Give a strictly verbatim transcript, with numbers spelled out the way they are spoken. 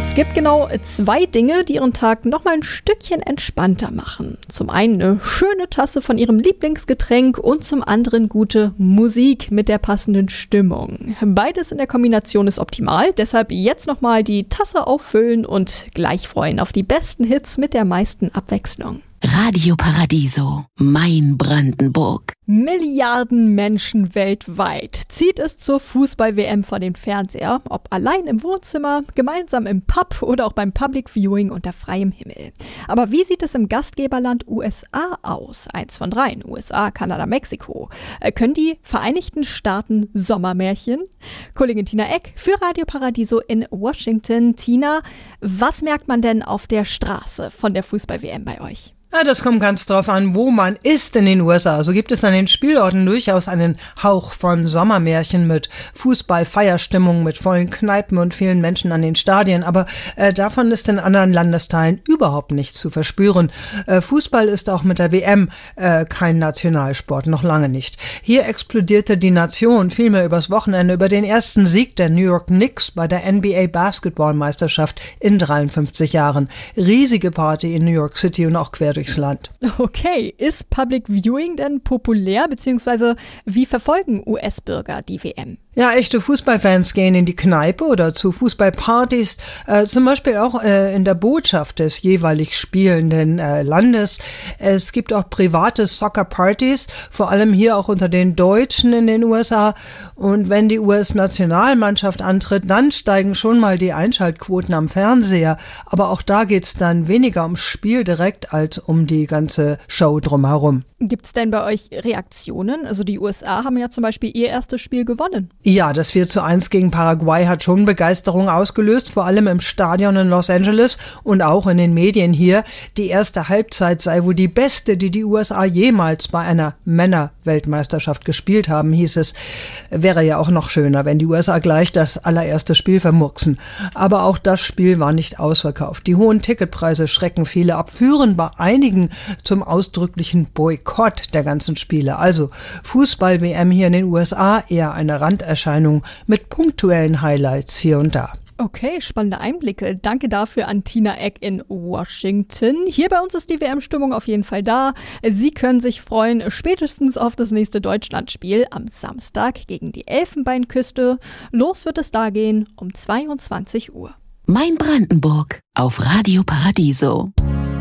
Es gibt genau zwei Dinge, die Ihren Tag noch mal ein Stückchen entspannter machen. Zum einen eine schöne Tasse von Ihrem Lieblingsgetränk und zum anderen gute Musik mit der passenden Stimmung. Beides in der Kombination ist optimal, deshalb jetzt noch mal die Tasse auffüllen und gleich freuen auf die besten Hits mit der meisten Abwechslung. Radio Paradiso, mein Brandenburg. Milliarden Menschen weltweit zieht es zur Fußball-W M vor den Fernseher, ob allein im Wohnzimmer, gemeinsam im Pub oder auch beim Public Viewing unter freiem Himmel. Aber wie sieht es im Gastgeberland U S A aus? Eins von dreien, U S A, Kanada, Mexiko. Äh, können die Vereinigten Staaten Sommermärchen? Kollegin Tina Eck für Radio Paradiso in Washington. Tina, was merkt man denn auf der Straße von der Fußball-W M bei euch? Ja, das kommt ganz drauf an, wo man ist in den U S A. So gibt es an den Spielorten durchaus einen Hauch von Sommermärchen mit Fußball, Feierstimmung, mit vollen Kneipen und vielen Menschen an den Stadien. Aber äh, davon ist in anderen Landesteilen überhaupt nichts zu verspüren. Äh, Fußball ist auch mit der W M äh, kein Nationalsport, noch lange nicht. Hier explodierte die Nation vielmehr übers Wochenende über den ersten Sieg der New York Knicks bei der N B A Basketballmeisterschaft in dreiundfünfzig Jahren. Riesige Party in New York City und auch quer durch Land. Okay, ist Public Viewing denn populär, beziehungsweise wie verfolgen U S-Bürger die W M? Ja, echte Fußballfans gehen in die Kneipe oder zu Fußballpartys, äh, zum Beispiel auch äh, in der Botschaft des jeweilig spielenden äh, Landes. Es gibt auch private Soccer-Partys, vor allem hier auch unter den Deutschen in den U S A. Und wenn die U S-Nationalmannschaft antritt, dann steigen schon mal die Einschaltquoten am Fernseher. Aber auch da geht's dann weniger ums Spiel direkt als um die ganze Show drumherum. Gibt's denn bei euch Reaktionen? Also die U S A haben ja zum Beispiel ihr erstes Spiel gewonnen. Ja, das vier zu eins gegen Paraguay hat schon Begeisterung ausgelöst, vor allem im Stadion in Los Angeles und auch in den Medien hier. Die erste Halbzeit sei wohl die beste, die die U S A jemals bei einer Männer-Weltmeisterschaft gespielt haben, hieß es. Wäre ja auch noch schöner, wenn die U S A gleich das allererste Spiel vermurksen. Aber auch das Spiel war nicht ausverkauft. Die hohen Ticketpreise schrecken viele ab, führen bei einigen zum ausdrücklichen Boykott der ganzen Spiele. Also Fußball-W M hier in den U S A eher eine Randerscheinung mit punktuellen Highlights hier und da. Okay, spannende Einblicke. Danke dafür an Tina Eck in Washington. Hier bei uns ist die W M-Stimmung auf jeden Fall da. Sie können sich freuen, spätestens auf das nächste Deutschlandspiel am Samstag gegen die Elfenbeinküste. Los wird es da gehen um zweiundzwanzig Uhr. Mein Brandenburg auf Radio Paradiso.